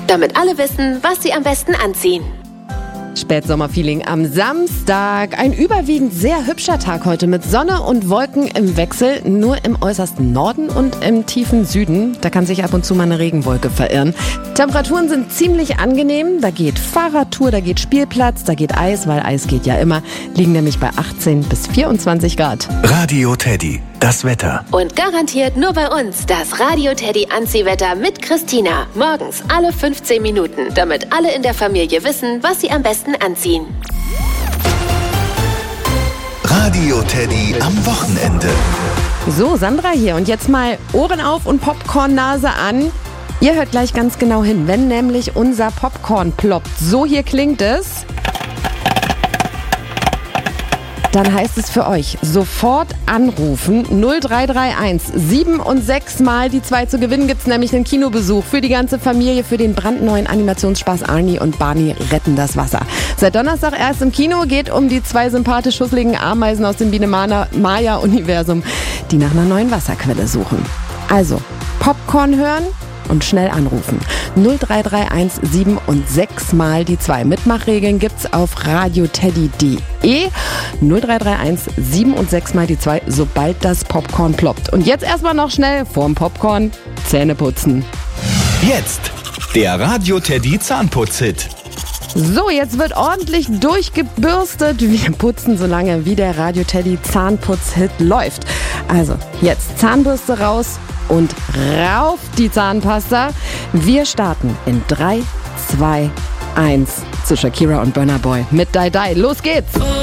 damit alle wissen, was sie am besten anziehen. Spätsommerfeeling am Samstag. Ein überwiegend sehr hübscher Tag heute mit Sonne und Wolken im Wechsel. Nur im äußersten Norden und im tiefen Süden. Da kann sich ab und zu mal eine Regenwolke verirren. Temperaturen sind ziemlich angenehm. Da geht Fahrradtour, da geht Spielplatz, da geht Eis, weil Eis geht ja immer. Liegen nämlich bei 18 bis 24 Grad. Radio Teddy, das Wetter. Und garantiert nur bei uns das Radio Teddy Anziehwetter mit Christina. Morgens alle 15 Minuten, damit alle in der Familie wissen, was sie am besten anziehen. Radio Teddy am Wochenende. So, Sandra hier und jetzt mal Ohren auf und Popcorn-Nase an. Ihr hört gleich ganz genau hin, wenn nämlich unser Popcorn ploppt. So hier klingt es. Dann heißt es für euch, sofort anrufen, 0331 7 und 6 mal die 2 zu gewinnen. Gibt's nämlich einen Kinobesuch für die ganze Familie für den brandneuen Animationsspaß Arnie und Barney retten das Wasser. Seit Donnerstag erst im Kino, geht um die 2 sympathisch schusseligen Ameisen aus dem Biene-Maya-Universum, die nach einer neuen Wasserquelle suchen. Also, Popcorn hören und schnell anrufen. 0331 7 und 6 mal die 2. Mitmachregeln gibt's auf radioteddy.de. 0331 7 und 6 mal die 2, sobald das Popcorn ploppt. Und jetzt erstmal noch schnell vorm Popcorn Zähne putzen. Jetzt der Radio Teddy Zahnputz-Hit. So, jetzt wird ordentlich durchgebürstet. Wir putzen so lange, wie der Radio Teddy Zahnputz-Hit läuft. Also, jetzt Zahnbürste raus und rauf die Zahnpasta. Wir starten in 3, 2, 1 zu Shakira und Burna Boy mit Die Die. Los geht's!